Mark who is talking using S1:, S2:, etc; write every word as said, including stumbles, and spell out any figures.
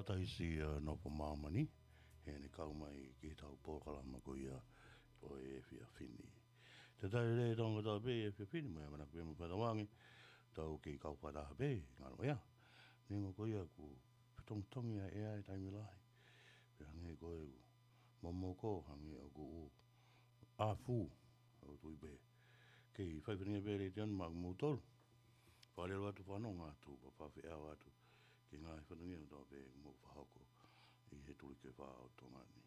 S1: tata isi uh, no pa mamani, he ne kau mai ki tau pōkalama ko ia o e fia fini. Te tai re tonga tau pe e fia fini, mai mana kuia mo patawangi, tau ki kau pataha pe, ngaro ia. Nengo ko ia ku tong tongi a e ai taimi lai. Pe hange ko e ku momo ko hange o ku u a fu o tui pe. Kei whaiwhiringa pe re te anu mak mou tolu. Whare watu whanonga atu, pa pawhi au atu. Ki ngai whanonga tau pe mou whahoko i he tuli ke whao tonga ni.